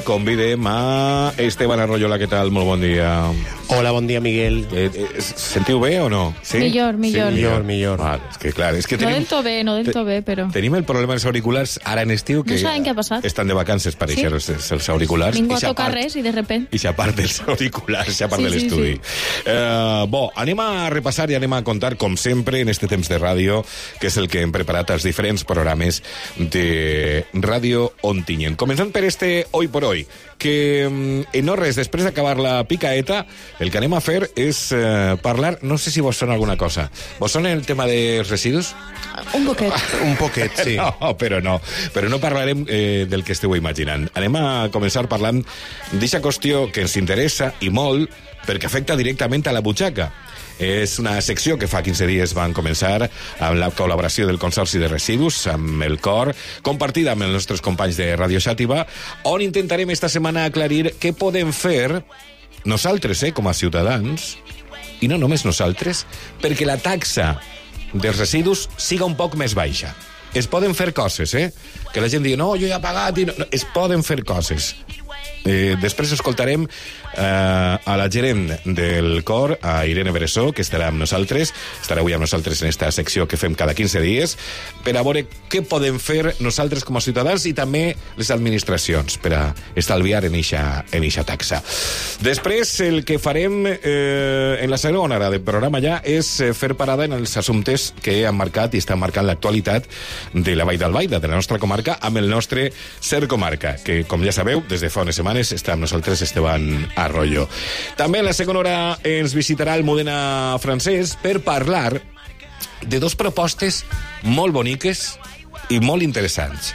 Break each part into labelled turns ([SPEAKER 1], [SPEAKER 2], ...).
[SPEAKER 1] Convidem a Esteban Arroyola. Què tal? Molt bon dia.
[SPEAKER 2] Hola, bon dia, Miguel.
[SPEAKER 1] Sentiu bé o no?
[SPEAKER 3] Sí? Millor.
[SPEAKER 2] Sí, millor.
[SPEAKER 1] Vale, és que clar, és que
[SPEAKER 3] no
[SPEAKER 1] tenim...
[SPEAKER 3] No del tot bé, però...
[SPEAKER 1] Tenim el problema dels auriculars ara en estiu, que
[SPEAKER 3] no sabem què ha passat.
[SPEAKER 1] Estan de vacances per això els auriculars.
[SPEAKER 3] Ningú a tocar res i de repent...
[SPEAKER 1] I s'apart dels auriculars, s'apart de l'estudi. Bo, anem a repassar i anem a contar, com sempre, en este temps de ràdio, que és el que hem preparat als diferents programes de Ràdio Ontinyent. Començant per este Hoy por Hoy, que en no res, després d'acabar la picaeta, el que anem a fer és parlar, no sé si vos sona alguna cosa. Vos sona el tema de residus?
[SPEAKER 3] Un poquet.
[SPEAKER 2] Un poquet, sí.
[SPEAKER 1] No, però no parlarem del que esteu imaginant. Anem a començar parlant d'aquesta qüestió que ens interessa i molt, perquè afecta directament a la butxaca. És una secció que fa 15 dies van començar amb la col·laboració del Consorci de Residus, amb el COR, compartida amb els nostres companys de Radio Xàtiva, on intentarem esta setmana aclarir què podem fer nosaltres, com a ciutadans, i no només nosaltres, perquè la taxa dels residus siga un poc més baixa. Es poden fer coses, que la gent digui, no, jo ja he pagat, i no, es poden fer coses. Després escoltarem a la gerent del COR, a Irene Bressó, que estarà amb nosaltres, estarà avui amb nosaltres en esta secció que fem cada 15 dies, per a veure què podem fer nosaltres com a ciutadans i també les administracions per a estalviar en eixa taxa. Després, el que farem en la segona hora del programa ja és fer parada en els assumptes que han marcat i estan marcant l'actualitat de la Vall d'Albaida, de la nostra comarca, amb el nostre Ser Comarca, que, com ja sabeu, des de fa unes setmanes està amb nosaltres Esteban Arroyo. També en la segona hora ens visitarà el Modena Francesc per parlar de dos propostes molt boniques i molt interessants.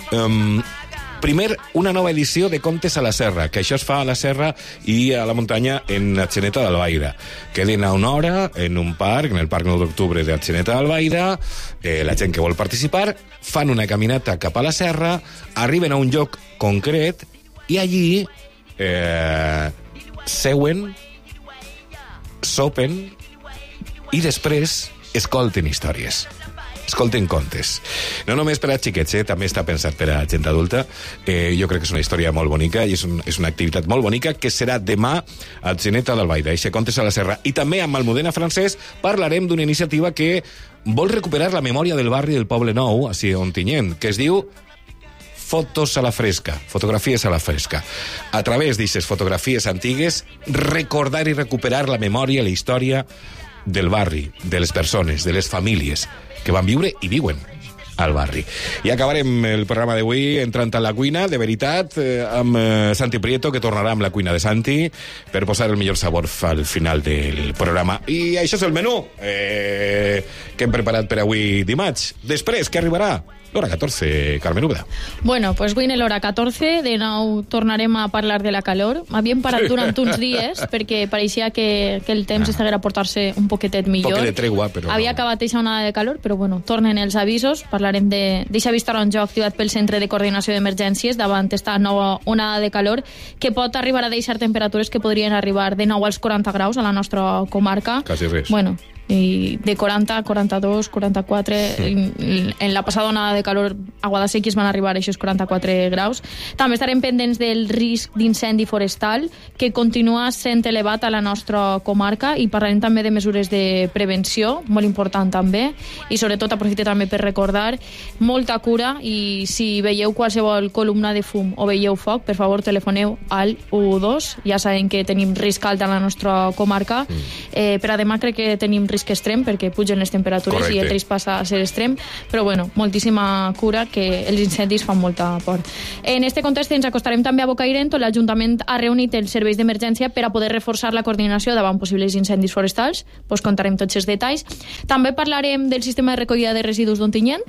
[SPEAKER 1] Primer, una nova edició de Contes a la Serra, que això es fa a la Serra i a la muntanya en Atzeneta d'Albaida. Queden a una hora en un parc, en el Parc 9 d'Octubre de Atzeneta d'Albaida, la gent que vol participar, fan una caminata cap a la serra, arriben a un lloc concret i allí seuen, sopen i després escolten històries. Escolten contes. No només per a xiquets, també està pensat per a gent adulta. Jo crec que és una història molt bonica i és una activitat molt bonica que serà demà a Atzeneta d'Albaida, eixe Contes a la Serra. I també amb el Modena Francesc parlarem d'una iniciativa que vol recuperar la memòria del barri del Poble Nou, així a Ontinyent, que es diu Fotos a la Fresca, fotografies a la fresca. A través d'aquestes fotografies antigues, recordar i recuperar la memòria, la història del barri, de les persones, de les famílies que van viure i viuen al barri. I acabarem el programa d'avui entrant a la cuina, de veritat, amb Santi Prieto, que tornarà amb la cuina de Santi per posar el millor sabor al final del programa. I això és el menú que hem preparat per avui dimarts. Després, què arribarà? L'hora 14, Carmen Úbeda.
[SPEAKER 3] Bueno, pues avui en l'hora 14 de nou tornarem a parlar de la calor. Havíem parat durant uns dies perquè pareixia que el temps estiguera a portar-se un poquetet millor.
[SPEAKER 1] Un poquet de tregua, però...
[SPEAKER 3] Havia acabat eixa onada de calor, però bueno, tornen els avisos. Parlarem d'eixa vista taronja activat pel Centre de Coordinació d'Emergències davant esta nova onada de calor que pot arribar a deixar temperatures que podrien arribar de nou als 40 graus a la nostra comarca.
[SPEAKER 1] Quasi res.
[SPEAKER 3] Bueno, i de 40, 42, 44 en la passada onada de calor a Guadasséquies van arribar a aquests 44 graus. També estarem pendents del risc d'incendi forestal que continua sent elevat a la nostra comarca i parlarem també de mesures de prevenció, molt important també, i sobretot aprofite també per recordar molta cura, i si veieu qualsevol columna de fum o veieu foc, per favor telefoneu al 112. Ja sabem que tenim risc alt a la nostra comarca, per a demà crec que tenim risc extrem perquè pugen les temperatures. Correcte. I el risc passa a ser extrem, però bueno, moltíssima cura, que els incendis fan molta por. En este context ens acostarem també a Bocairent, on l'Ajuntament ha reunit els serveis d'emergència per a poder reforçar la coordinació davant possibles incendis forestals. Pues contarem tots els detalls. També parlarem del sistema de recollida de residus d'Ontinyent.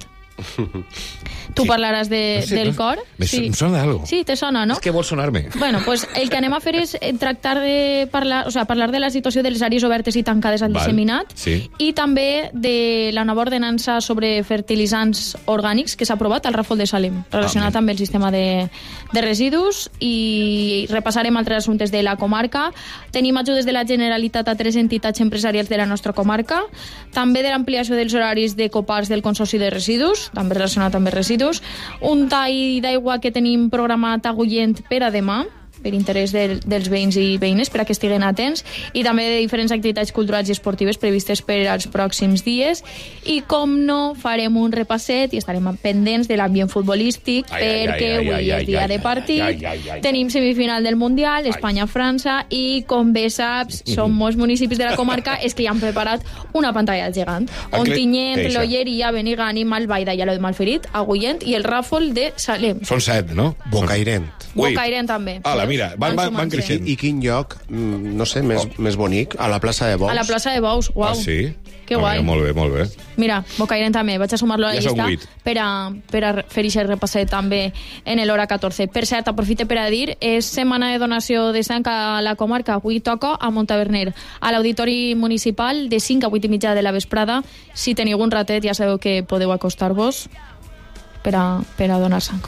[SPEAKER 3] Tu parlaràs del COR.
[SPEAKER 1] Em sona d'algo.
[SPEAKER 3] Sí, te sona, no?
[SPEAKER 1] És que vol sonar-me.
[SPEAKER 3] Bueno, pues el que anem a fer és tractar de parlar, parlar de la situació de les àrees obertes i tancades al disseminat, i també de la nova ordenança sobre fertilitzants orgànics que s'ha aprovat al Ràfol de Salem, relacionat amb el sistema de residus, i repassarem altres assumptes de la comarca. Tenim ajudes de la Generalitat a 3 entitats empresarials de la nostra comarca, també de l'ampliació dels horaris de coparts del Consorci de Residus, també relacionat amb els residus. Un tall d'aigua que tenim programat a Agullent per a demà, per interès dels veïns i veïnes, per a que estiguen atents, i també de diferents activitats culturals i esportives previstes per als pròxims dies. I, com no, farem un repasset i estarem pendents de l'ambient futbolístic, perquè avui és dia de partit. Tenim semifinal del Mundial, Espanya-França, i, com bé saps, som molts municipis de la comarca, és que ja han preparat una pantalla gegant. Ontinyent, l'Olleria, Benigànim, Albaida i Aló de Malferit, Agullent i el Ràfol de Salem.
[SPEAKER 1] Són 7, no?
[SPEAKER 2] Bocairent.
[SPEAKER 3] Bocairent també.
[SPEAKER 1] Mira, van creixent.
[SPEAKER 2] I quin lloc, no sé, més bonic? A la plaça de Bous.
[SPEAKER 3] A la plaça de Bous, uau.
[SPEAKER 1] Ah, sí?
[SPEAKER 3] Que guai.
[SPEAKER 1] Molt bé, molt bé.
[SPEAKER 3] Mira, Bocairent també, vaig a sumar-lo a la llista per a fer aquest repasset també en l'hora 14. Per cert, aprofite per a dir, és setmana de donació de sang a la comarca. Avui toca a Montaverner, a l'Auditori Municipal, de 5 a 8 i mitja de la vesprada. Si teniu un ratet, ja sabeu que podeu acostar-vos per a donar sang.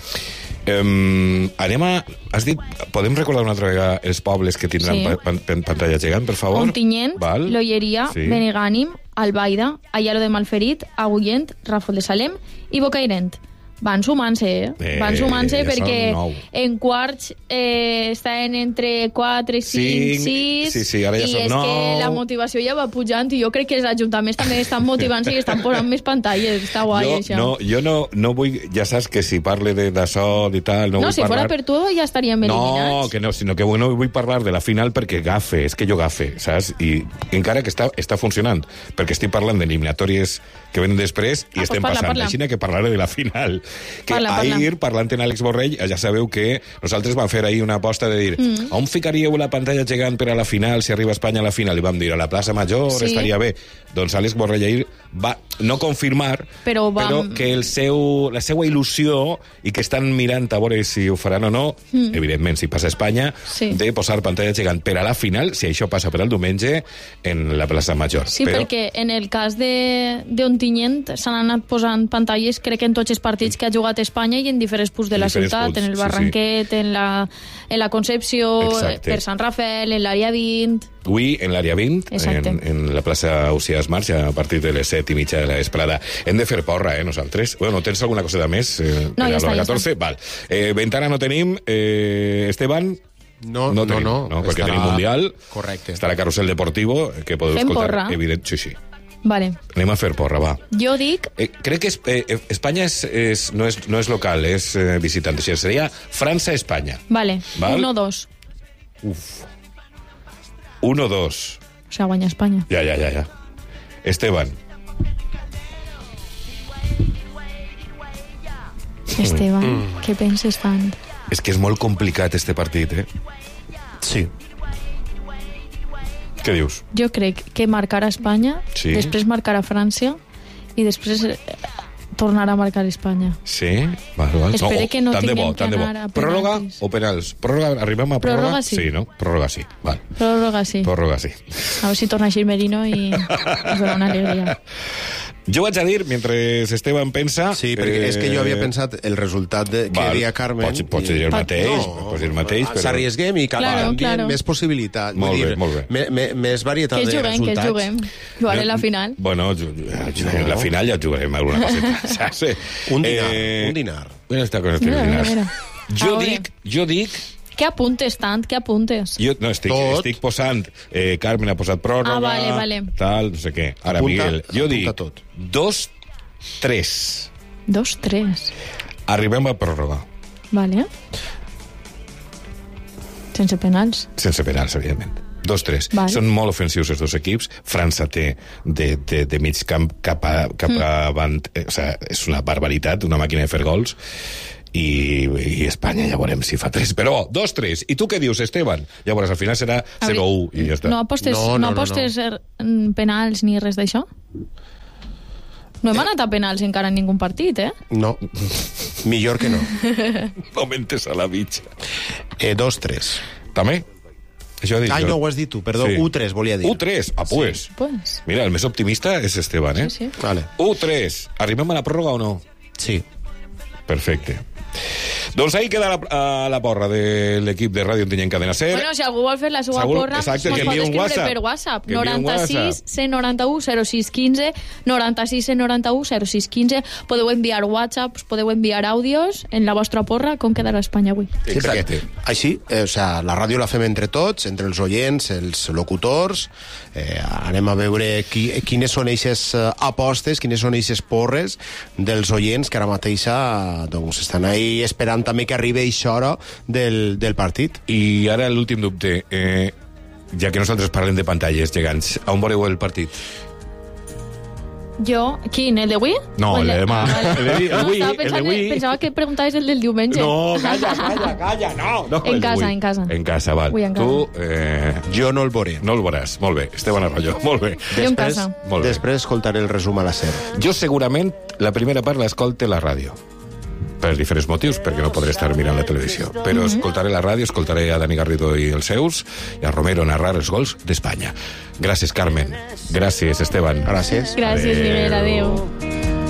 [SPEAKER 1] Has dit, podem recordar una altra vegada els pobles que tindran pantalla gegant, per favor?
[SPEAKER 3] Ontinyent, l'Olleria, Benigànim, Albaida, Ayalo de Malferit, Agullent, Ràfol de Salem i Bocairent. Van sumant-se, van sumant-se perquè en quarts estaven entre 4, 5, 6
[SPEAKER 1] i és
[SPEAKER 3] que la motivació ja va pujant i jo crec que els ajuntaments també estan motivant-se i estan posant més pantalles, està guai això.
[SPEAKER 1] Jo no vull, ja saps que si parle d'això i tal, no vull parlar...
[SPEAKER 3] No, si fora per tu ja estaríem eliminats.
[SPEAKER 1] No, sinó que no vull parlar de la final perquè gafe, és que jo gafe, saps? I encara que està funcionant, perquè estic parlant d'eliminatòries que venen després i estem passant. Així que parlaré de la final. Que ahir, parlant amb Àlex Borrell, ja sabeu que nosaltres vam fer ahir una aposta de dir on ficaríeu la pantalla gegant per a la final, si arriba Espanya a la final? I vam dir, a la plaça Major estaria bé. Doncs Àlex Borrell ahir va no confirmar, però que la seva il·lusió, i que estan mirant a veure si ho faran o no, evidentment, si passa a Espanya, de posar pantalla gegant per a la final, si això passa per al diumenge, en la plaça Major.
[SPEAKER 3] Sí, perquè en el cas d'Ontinyent s'han anat posant pantalles, crec que en tots els partits que ha jugat a Espanya i en diferents punts de la ciutat, en el Barranquet, en la Concepció, per Sant Rafael, en l'àrea 20...
[SPEAKER 1] Avui, en l'àrea 20, en la plaça Ausiàs March, a partir de les 7:30 de la vesprada. Hem de fer porra, nosaltres. Bueno, tens alguna cosa de més?
[SPEAKER 3] No, ja està,
[SPEAKER 1] 14? Val. Ventana no tenim. Esteban...
[SPEAKER 2] No,
[SPEAKER 1] perquè tenim Mundial.
[SPEAKER 2] Correcte.
[SPEAKER 1] Està la Carrusel Deportivo, que podeu escoltar.
[SPEAKER 3] Fem porra?
[SPEAKER 1] Sí.
[SPEAKER 3] Vale.
[SPEAKER 1] Anem a fer porra, va.
[SPEAKER 3] Jo dic...
[SPEAKER 1] crec que Espanya no és local, és visitant. O sigui, seria França-Espanya.
[SPEAKER 3] Vale. 1-2.
[SPEAKER 1] Uf. 1-2.
[SPEAKER 3] O sigui, guanya Espanya.
[SPEAKER 1] Ja. Esteban.
[SPEAKER 3] Esteban, què penses tant?
[SPEAKER 1] És que és molt complicat este partit,
[SPEAKER 2] Sí.
[SPEAKER 1] Què dius?
[SPEAKER 3] Jo crec que marcarà Espanya, després marcarà França i després tornarà a marcar Espanya.
[SPEAKER 1] Sí? Val.
[SPEAKER 3] Espero que no tinguem que anar a penaltis.
[SPEAKER 1] Pròrroga o penals? Arribem a pròrroga?
[SPEAKER 3] Pròrroga sí.
[SPEAKER 1] Sí, no? Pròrroga sí. Val.
[SPEAKER 3] Pròrroga sí. A veure si torna a Merino i ens dona una alegria.
[SPEAKER 1] Jo vaig a dir, mentre Esteban pensa...
[SPEAKER 2] Sí, perquè és que jo havia pensat el resultat que deia Carmen...
[SPEAKER 1] Pots dir el mateix.
[SPEAKER 2] S'arriesguem i cada dia més possibilitat.
[SPEAKER 1] Molt bé.
[SPEAKER 2] Més varietat de resultats.
[SPEAKER 3] Que juguem. Jugaré la final.
[SPEAKER 1] Bueno, la final ja jugarem alguna cosa.
[SPEAKER 2] Un dinar.
[SPEAKER 1] Ben està con estos dinars. Jo dic...
[SPEAKER 3] Què apuntes tant? Què apuntes?
[SPEAKER 1] Jo estic posant... Carmen ha posat pròrroga...
[SPEAKER 3] vale.
[SPEAKER 1] Tal, no sé què. Ara, Miguel, jo dic 2-3.
[SPEAKER 3] 2-3.
[SPEAKER 1] Arribem a pròrroga.
[SPEAKER 3] Vale. Sense penals.
[SPEAKER 1] Sense penals, evidentment. 2-3. Vale. Són molt ofensius els dos equips. França té de mig camp cap avant... O sigui, és una barbaritat, una màquina de fer gols. I Espanya ja veurem si fa 3, però 2-3. I tu què dius, Esteban? Llavors al final serà 0-1 i ja està.
[SPEAKER 3] No apostes penals ni res d'això? No hem anat a penals encara en ningú partit,
[SPEAKER 2] No, millor que no.
[SPEAKER 1] No mentes a la bitxa.
[SPEAKER 2] 2-3.
[SPEAKER 1] També? Això dic jo.
[SPEAKER 2] No, ho has dit tu, perdó, 1-3 volia dir.
[SPEAKER 1] 1-3, pues.
[SPEAKER 3] Pues.
[SPEAKER 1] Mira, el més optimista és Esteban,
[SPEAKER 3] Sí.
[SPEAKER 2] Vale.
[SPEAKER 1] 1-3. Arribem a la pròrroga o no?
[SPEAKER 2] Sí.
[SPEAKER 1] Perfecte. Doncs ahí queda la porra de l'equip de Ràdio Ontinyent Cadena Ser.
[SPEAKER 3] Bueno, si algú vol fer la seva porra,
[SPEAKER 1] exacte,
[SPEAKER 3] mos
[SPEAKER 1] que
[SPEAKER 3] pot
[SPEAKER 1] enviï un
[SPEAKER 3] escriure
[SPEAKER 1] WhatsApp.
[SPEAKER 3] per WhatsApp.
[SPEAKER 1] Que enviï un
[SPEAKER 3] 96 191 0615, 96 191 0615. Podeu enviar WhatsApps, podeu enviar àudios en la vostra porra, com quedarà Espanya avui.
[SPEAKER 2] Exacte. Així, la ràdio la fem entre tots, entre els oients, els locutors, anem a veure quines són eixes apostes, quines són eixes porres dels oients que ara mateix doncs, estan ahí esperant també que arribi aquesta hora del partit.
[SPEAKER 1] I ara l'últim dubte, ja que nosaltres parlem de pantalles gegants, a on veureu el partit?
[SPEAKER 3] Jo, quin, el d'avui?
[SPEAKER 1] No, el de demà.
[SPEAKER 3] Pensava que preguntaves el del diumenge.
[SPEAKER 1] No, calla, no.
[SPEAKER 3] En casa.
[SPEAKER 1] En casa, val.
[SPEAKER 3] Avui en casa.
[SPEAKER 1] Tu,
[SPEAKER 2] Jo no el veuré.
[SPEAKER 1] no el veuràs. Molt bé, Esteban Arroyo, molt bé.
[SPEAKER 3] Jo en casa.
[SPEAKER 1] Molt bé.
[SPEAKER 2] Després escoltaré el resum a la SER.
[SPEAKER 1] Jo segurament la primera part l'escolte a la ràdio. Per diferents motius, perquè no podré estar mirant la televisió. Però escoltaré la ràdio, escoltaré a Dani Garrido i els seus, i a Romero narrar els gols d'Espanya. Gràcies, Carmen. Gràcies, Esteban.
[SPEAKER 2] Gràcies.
[SPEAKER 3] Gràcies, Miguel. Adéu.